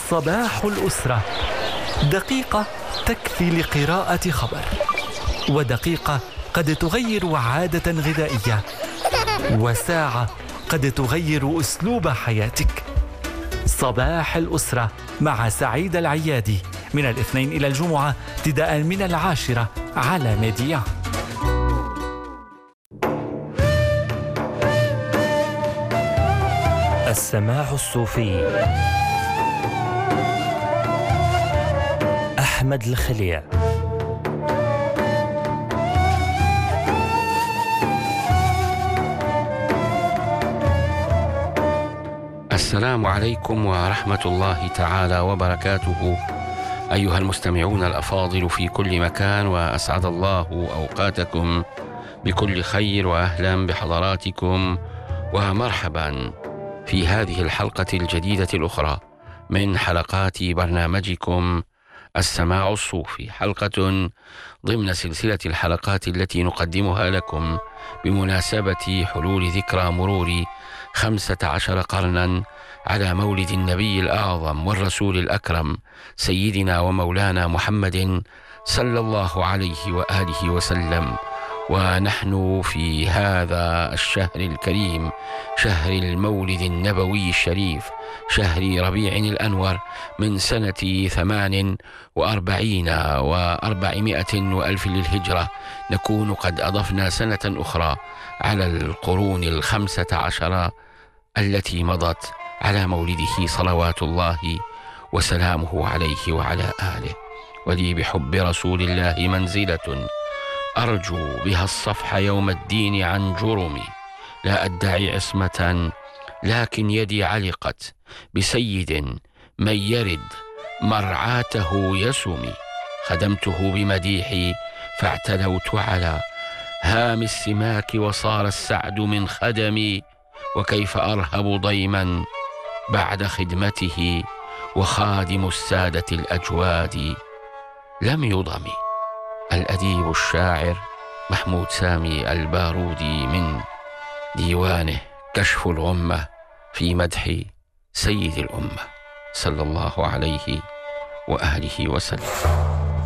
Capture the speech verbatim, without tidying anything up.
صباح الأسرة، دقيقة تكفي لقراءة خبر، ودقيقة قد تغير عادة غذائية، وساعة قد تغير أسلوب حياتك. صباح الأسرة مع سعيد العيادي، من الاثنين إلى الجمعة ابتداء من العاشرة على ميديا. السماع الصوفي، أحمد الخليع. السلام عليكم ورحمة الله تعالى وبركاته، أيها المستمعون الأفاضل في كل مكان، وأسعد الله أوقاتكم بكل خير، وأهلا بحضراتكم ومرحبا في هذه الحلقة الجديدة الأخرى من حلقات برنامجكم السماع الصوفي، حلقة ضمن سلسلة الحلقات التي نقدمها لكم بمناسبة حلول ذكرى مرور خمسة عشر قرنا على مولد النبي الأعظم والرسول الأكرم سيدنا ومولانا محمد صلى الله عليه وآله وسلم. ونحن في هذا الشهر الكريم، شهر المولد النبوي الشريف، شهر ربيع الأنور، من سنة ثمان وأربعين وأربعمائة وألف للهجرة، نكون قد أضفنا سنة أخرى على القرون الخمسة عشر التي مضت على مولده صلوات الله وسلامه عليه وعلى آله. ولي بحب رسول الله منزلة أرجو بها الصفح يوم الدين عن جرمي، لا أدعي عصمة لكن يدي علقت بسيد من يرد مرعاته يسمي. خدمته بمديحي فاعتلوت على هام السماك، وصار السعد من خدمي، وكيف أرهب ضيما بعد خدمته، وخادم السادة الأجواد لم يضمي. الأديب الشاعر محمود سامي البارودي، من ديوانه كشف الغمة في مدح سيد الأمة صلى الله عليه وآله وسلم.